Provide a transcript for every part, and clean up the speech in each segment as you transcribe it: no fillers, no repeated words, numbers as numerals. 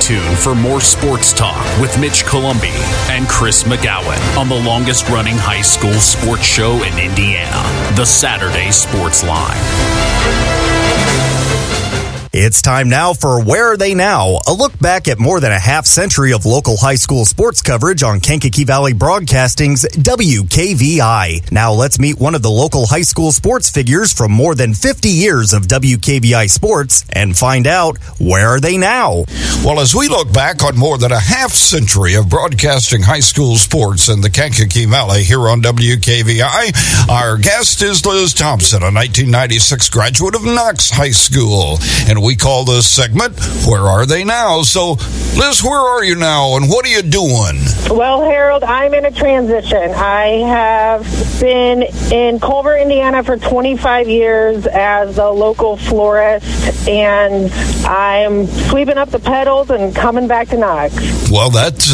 tuned for more sports talk with Mitch Columbi and Chris McGowan on the longest-running high school sports show in Indiana, the Saturday Sports Line. It's time now for Where Are They Now? A look back at more than a half century of local high school sports coverage on Kankakee Valley Broadcasting's WKVI. Now let's meet one of the local high school sports figures from more than 50 years of WKVI sports and find out where are they now? Well, as we look back on more than a half century of broadcasting high school sports in the Kankakee Valley here on WKVI, our guest is Liz Thompson, a 1996 graduate of Knox High School. And we call this segment, Where Are They Now? So, Liz, where are you now, and what are you doing? Well, Harold, I'm in a transition. I have been in Culver, Indiana for 25 years as a local florist, and I'm sweeping up the pedals and coming back to Knox. Well, that's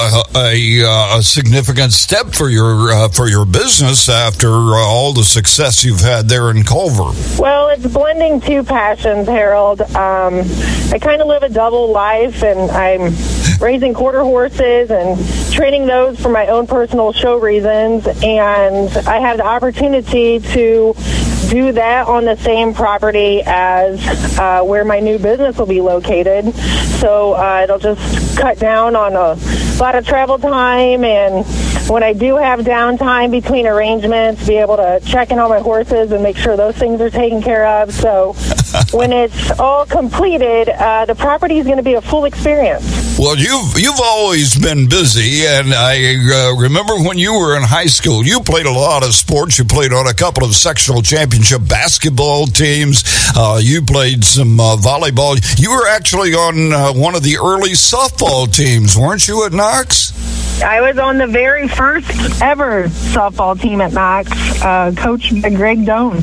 a significant step for your business after all the success you've had there in Culver. Well, it's blending two passions, Harold. I kind of live a double life, and I'm raising quarter horses and training those for my own personal show reasons, and I have the opportunity to do that on the same property as where my new business will be located. So it'll just cut down on a lot of travel time, and when I do have downtime between arrangements, be able to check in on my horses and make sure those things are taken care of. So when it's all completed, the property is going to be a full experience. Well, you've always been busy, and I remember when you were in high school, you played a lot of sports. You played on a couple of sectional championship basketball teams. You played some volleyball. You were actually on one of the early softball teams, weren't you, at Knox? I was on the very first ever softball team at Knox, coached by Greg Doan.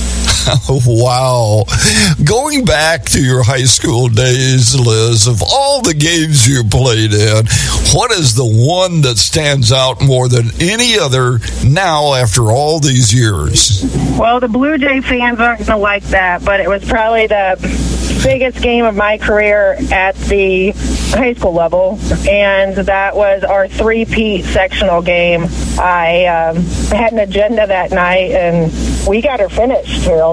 Wow. Going back to your high school days, Liz, of all the games you played in, what is the one that stands out more than any other now after all these years? Well, the Blue Jay fans aren't going to like that, but it was probably the biggest game of my career at the high school level, and that was our three-peat sectional game. I had an agenda that night, and we got her finished, Harold.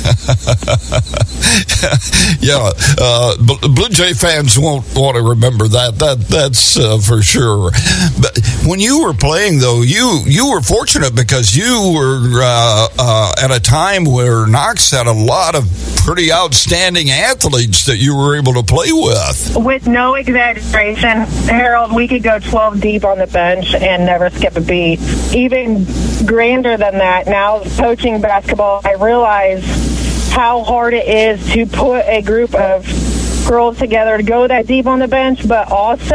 Yeah, Blue Jay fans won't want to remember that's for sure. But when you were playing, though, you were fortunate because you were at a time where Knox had a lot of pretty outstanding athletes that you were able to play with. With no exaggeration, Harold, we could go 12 deep on the bench and never skip a beat. Even grander than that, now coaching basketball, I realize how hard it is to put a group of girls together to go that deep on the bench, but also